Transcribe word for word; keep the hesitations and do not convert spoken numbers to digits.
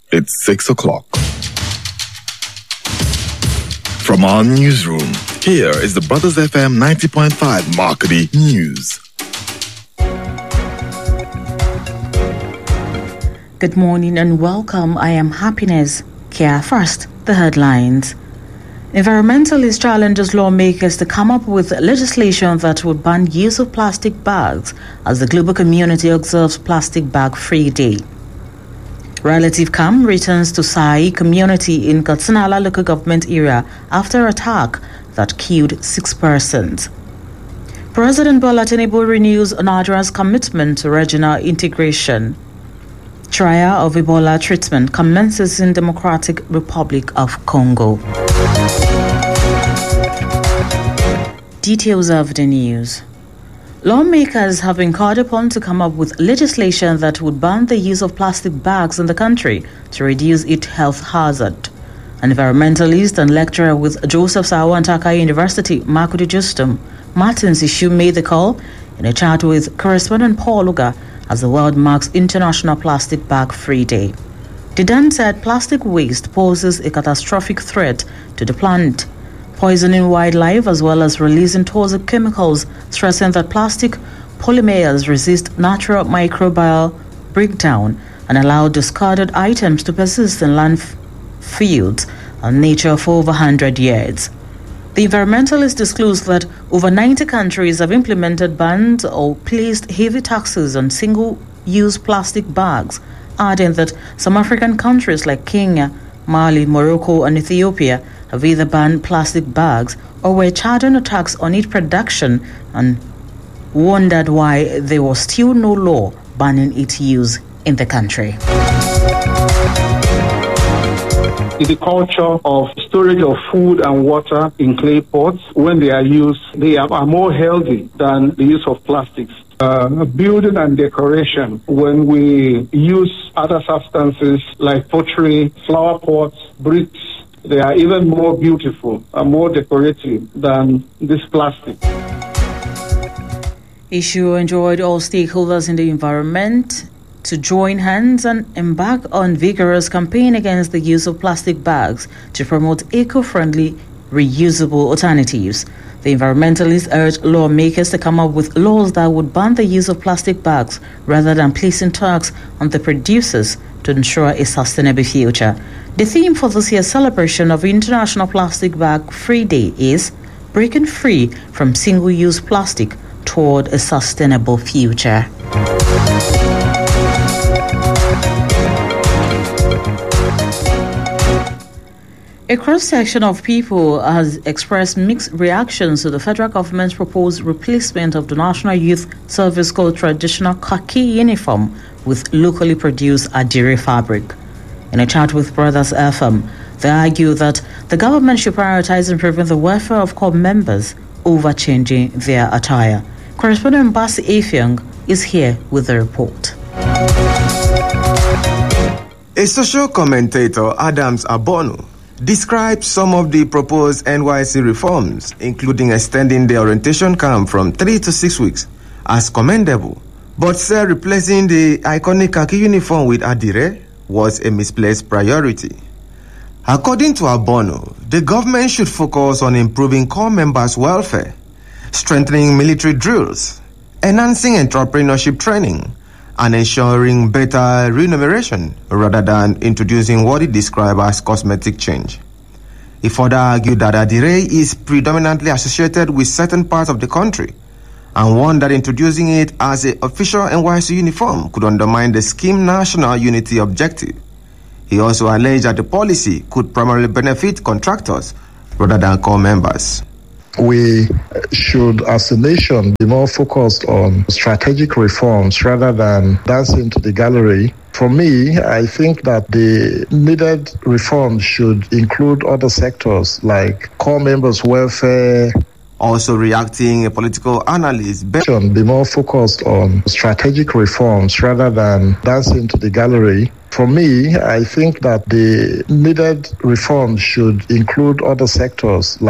It's six o'clock. From our newsroom, here is the Brothers F M ninety point five Marketing News. Good morning and welcome. I am Happiness. Here first, the headlines. Environmentalists challenges lawmakers to come up with legislation that would ban use of plastic bags as the global community observes Plastic Bag Free Day. Relative Cam returns to Sai community in Katsanala local government area after attack that killed six persons. President Bola Tinubu renews Nigeria's commitment to regional integration. Trial of Ebola treatment commences in Democratic Republic of Congo. Details of the news. Lawmakers have been called upon to come up with legislation that would ban the use of plastic bags in the country to reduce its health hazard. An environmentalist and lecturer with Joseph Sawa Antaka University, Makudu Justum Martins Issue made the call in a chat with correspondent Paul Luga as the world marks International Plastic Bag Free Day. The Dan said plastic waste poses a catastrophic threat to the planet, poisoning wildlife as well as releasing toxic chemicals, stressing that plastic polymers resist natural microbial breakdown and allow discarded items to persist in landfills and nature for over one hundred years. The environmentalists disclosed that over ninety countries have implemented bans or placed heavy taxes on single-use plastic bags, adding that some African countries like Kenya, Mali, Morocco, and Ethiopia have either banned plastic bags or were charging a tax on its production and wondered why there was still no law banning its use in the country. The culture of storage of food and water in clay pots, when they are used, they are more healthy than the use of plastics. Uh, building and decoration, when we use other substances like pottery, flower pots, bricks, they are even more beautiful and more decorative than this plastic. Issue enjoyed all stakeholders in the environment to join hands and embark on vigorous campaign against the use of plastic bags to promote eco-friendly, reusable alternatives. The environmentalists urged lawmakers to come up with laws that would ban the use of plastic bags rather than placing tax on the producers to ensure a sustainable future. The theme for this year's celebration of International Plastic Bag Free Day is Breaking Free from Single-Use Plastic Toward a Sustainable Future. A cross-section of people has expressed mixed reactions to the federal government's proposed replacement of the National Youth Service Corps traditional khaki uniform with locally produced Adire fabric. In a chat with Brothers F M, they argue that the government should prioritize improving the welfare of corps members over changing their attire. Correspondent Mbasi Effiong is here with the report. A social commentator, Adams Abonu, describes some of the proposed N Y C reforms, including extending the orientation camp from three to six weeks, as commendable, but said replacing the iconic khaki uniform with Adire was a misplaced priority. According to Abono, the government should focus on improving corps members' welfare, strengthening military drills, enhancing entrepreneurship training, and ensuring better remuneration rather than introducing what he described as cosmetic change. He further argued that Adire is predominantly associated with certain parts of the country and warned that introducing it as an official N Y C uniform could undermine the scheme's national unity objective. He also alleged that the policy could primarily benefit contractors rather than corps members. We should, as a nation, be more focused on strategic reforms rather than dancing to the gallery. For me, I think that the needed reforms should include other sectors like corps members' welfare. Also reacting, a political analyst be more focused on strategic reforms rather than dancing to the gallery. For me, I think that the needed reforms should include other sectors like